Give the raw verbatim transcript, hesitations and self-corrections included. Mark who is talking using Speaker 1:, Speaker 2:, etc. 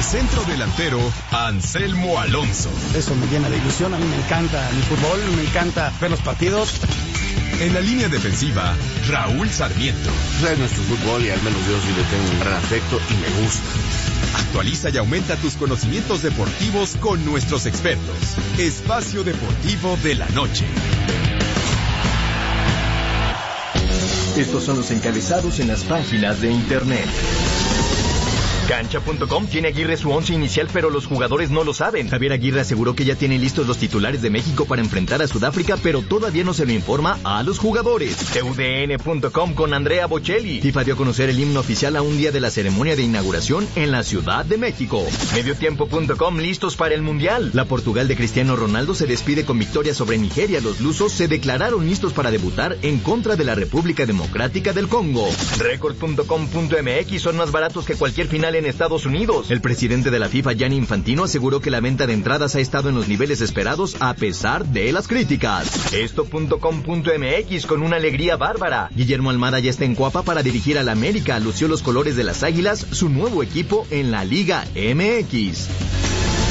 Speaker 1: centro delantero, Anselmo Alonso.
Speaker 2: Eso me llena de ilusión, a mí me encanta el fútbol, me encanta ver los partidos.
Speaker 1: En la línea defensiva, Raúl Sarmiento.
Speaker 3: Es nuestro fútbol y al menos yo sí le tengo un gran afecto y me gusta.
Speaker 1: Actualiza y aumenta tus conocimientos deportivos con nuestros expertos. Espacio Deportivo de la Noche.
Speaker 4: Estos son los encabezados en las páginas de internet. Cancha punto com tiene Aguirre su once inicial, pero los jugadores no lo saben. Javier Aguirre aseguró que ya tiene listos los titulares de México para enfrentar a Sudáfrica, pero todavía no se lo informa a los jugadores. T U D N punto com con Andrea Bocelli. FIFA dio a conocer el himno oficial a un día de la ceremonia de inauguración en la Ciudad de México. Mediotiempo punto com listos para el Mundial. La Portugal de Cristiano Ronaldo se despide con victoria sobre Nigeria. Los lusos se declararon listos para debutar en contra de la República Democrática del Congo. Record punto com punto m x son más baratos que cualquier final en Estados Unidos. El presidente de la FIFA, Gianni Infantino, aseguró que la venta de entradas ha estado en los niveles esperados a pesar de las críticas. Esto punto com punto m x con una alegría bárbara. Guillermo Almada ya está en Cuapa para dirigir al América. Lució los colores de las Águilas, su nuevo equipo en la Liga M X.